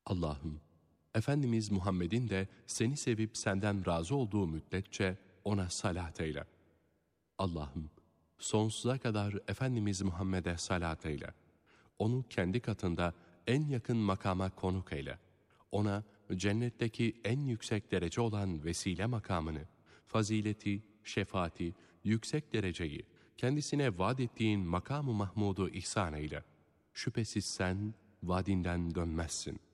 Allah'ım, Efendimiz Muhammed'in de seni sevip senden razı olduğu müddetçe ona salat eyle. Allah'ım, sonsuza kadar Efendimiz Muhammed'e salat eyle. Onu kendi katında en yakın makama konuk eyle. Ona cennetteki en yüksek derece olan vesile makamını, fazileti, şefaati, yüksek dereceyi, kendisine vaat ettiğin makam-ı mahmudu ihsan eyle. Şüphesiz sen vaadinden dönmezsin.